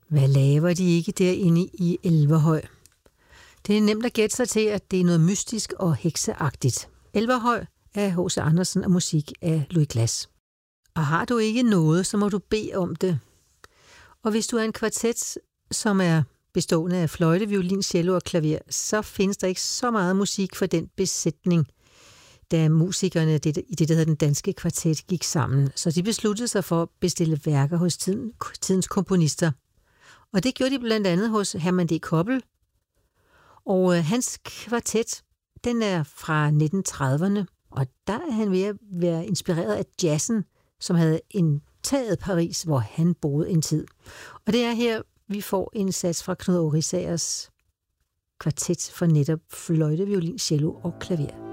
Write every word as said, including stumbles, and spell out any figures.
Hvad laver de ikke derinde i Elverhøj? Det er nemt at gætte sig til, at det er noget mystisk og hekseagtigt. Elverhøj er H C Andersen og musik af Louis Glass. Og har du ikke noget, så må du bede om det. Og hvis du er en kvartet, som er bestående af fløjte, violin, cello og klaver, så findes der ikke så meget musik for den besætning, da musikerne i det, der hedder den danske kvartet gik sammen. Så de besluttede sig for at bestille værker hos tiden, tidens komponister. Og det gjorde de blandt andet hos Herman D. Koppel. Og øh, hans kvartet, den er fra nitten trediverne, og der er han ved at være inspireret af jazzen, som havde indtaget Paris, hvor han boede en tid. Og det er her, vi får en sats fra Knud Aage Risagers kvartet for netop fløjte, violin, cello og klaver.